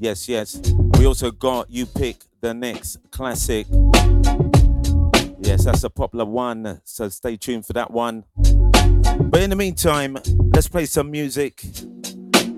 Yes, yes. We also got You Pick the Next Classic. Yes, that's a popular one, so stay tuned for that one. But in the meantime, let's play some music.